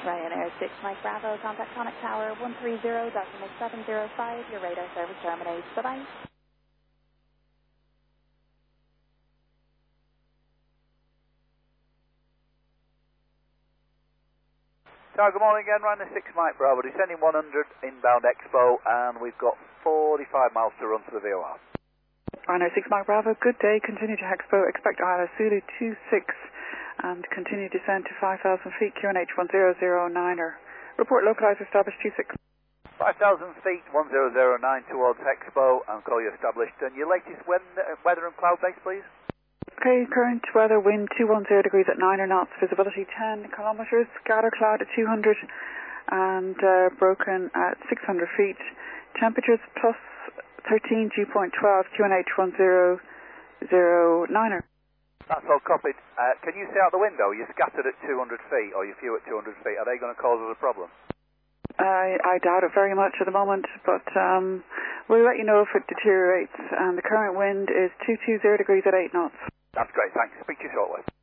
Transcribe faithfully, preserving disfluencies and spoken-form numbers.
Ryanair six Mike Bravo, contact Connect Tower one three zero decimal seven zero five, your radar service terminates. Bye-bye. Tower, good morning again, Ryanair six Mike Bravo, descending one hundred inbound Expo, and we've got forty-five miles to run to the V O R. Ryanair six Mike Bravo, good day, continue to Expo, expect Isla Zulu two six, and continue descent to five thousand feet, Q N H one zero zero niner. Report localized established two six. five thousand feet, one zero zero nine towards Expo, and call you established. And your latest weather, weather and cloud base, please? Okay, current weather, wind two one zero degrees at niner knots, visibility ten kilometers, scatter cloud at two hundred, and uh, broken at six hundred feet. Temperatures plus thirteen, dew point twelve, Q N H one zero zero niner. That's all copied. Uh, can you see out the window? You're scattered at two hundred feet, or you few at two hundred feet. Are they going to cause us a problem? I, I doubt it very much at the moment, but um, we'll let you know if it deteriorates. And the current wind is two two zero degrees at eight knots. That's great, thanks. Speak to you shortly.